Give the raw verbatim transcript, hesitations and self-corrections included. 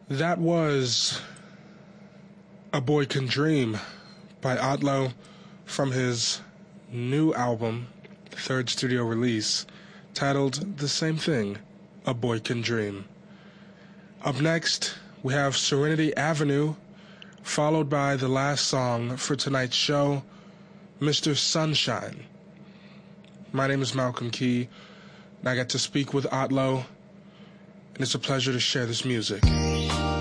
That was A Boy Can Dream by Otlo from his new album, third studio release, titled the same thing, A Boy Can Dream. Up next, we have Serenity Avenue, followed by the last song for tonight's show, Mister Sunshine. My name is Malcolm Key, and I got to speak with Otlo, and it's a pleasure to share this music.